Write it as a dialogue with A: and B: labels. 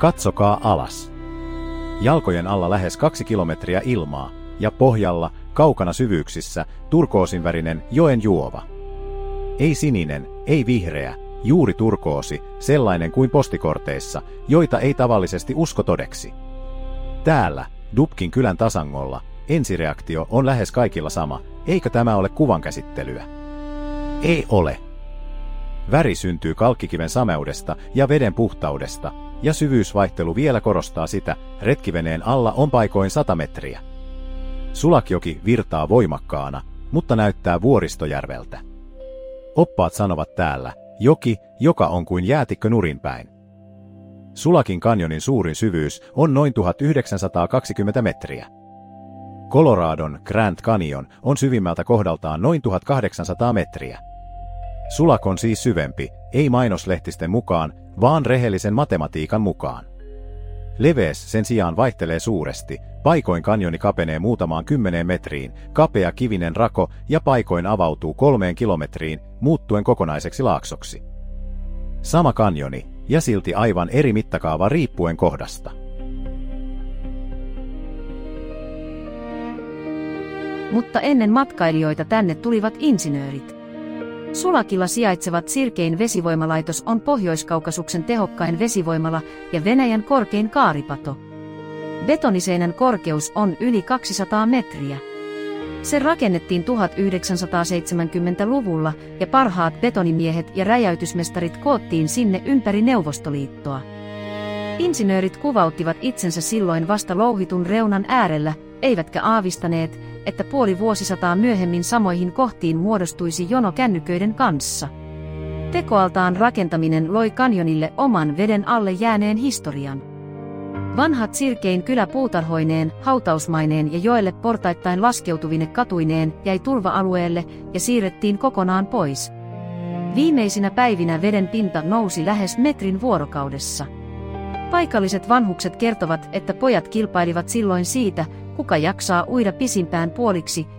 A: Katsokaa alas. Jalkojen alla lähes 2 kilometriä ilmaa, ja pohjalla, kaukana syvyyksissä, turkoosinvärinen joen juova. Ei sininen, ei vihreä, juuri turkoosi, sellainen kuin postikorteissa, joita ei tavallisesti usko todeksi. Täällä, Dubkin kylän tasangolla, ensireaktio on lähes kaikilla sama, eikö tämä ole kuvankäsittelyä? Ei ole. Väri syntyy kalkkikiven sameudesta ja veden puhtaudesta, ja syvyysvaihtelu vielä korostaa sitä, retkiveneen alla on paikoin 100 metriä. Sulakjoki virtaa voimakkaana, mutta näyttää vuoristojärveltä. Oppaat sanovat täällä, joki, joka on kuin jäätikkö nurinpäin. Sulakin kanjonin suurin syvyys on noin 1920 metriä. Coloradon Grand Canyon on syvimmältä kohdaltaan noin 1800 metriä. Sulak on siis syvempi, ei mainoslehtisten mukaan, vaan rehellisen matematiikan mukaan. Leveys sen sijaan vaihtelee suuresti, paikoin kanjoni kapenee muutamaan 10 metriin, kapea kivinen rako ja paikoin avautuu 3 kilometriin, muuttuen kokonaiseksi laaksoksi. Sama kanjoni, ja silti aivan eri mittakaava riippuen kohdasta.
B: Mutta ennen matkailijoita tänne tulivat insinöörit. Sulakilla sijaitsevat Sirkein vesivoimalaitos on Pohjois-Kaukasuksen tehokkain vesivoimala ja Venäjän korkein kaaripato. Betoniseinän korkeus on yli 200 metriä. Se rakennettiin 1970-luvulla ja parhaat betonimiehet ja räjäytysmestarit koottiin sinne ympäri Neuvostoliittoa. Insinöörit kuvauttivat itsensä silloin vasta louhitun reunan äärellä, eivätkä aavistaneet, että puoli vuosisataa myöhemmin samoihin kohtiin muodostuisi jono kännyköiden kanssa. Tekoaltaan rakentaminen loi kanjonille oman veden alle jääneen historian. Vanhat Sirkein kylä puutarhoineen, hautausmaineen ja joelle portaittain laskeutuvine katuineen jäi turva-alueelle ja siirrettiin kokonaan pois. Viimeisinä päivinä veden pinta nousi lähes metrin vuorokaudessa. Paikalliset vanhukset kertovat, että pojat kilpailivat silloin siitä, kuka jaksaa uida pisimpään puoliksi,